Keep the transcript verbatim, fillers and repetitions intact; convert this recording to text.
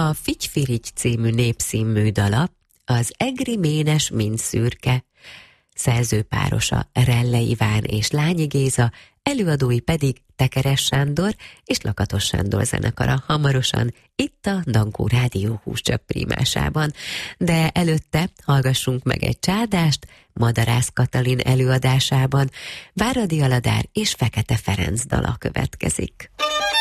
A Figy-Firigy című népszínmű dala az egri ménes mind szürke, szerzőpárosa Relle Iván és Lányi Géza, előadói pedig Tekeres Sándor és Lakatos Sándor zenekara hamarosan itt a Dankó Rádió húscsak prímásában. De előtte hallgassunk meg egy csádást Madarász Katalin előadásában. Váradi Aladár és Fekete Ferenc dala következik.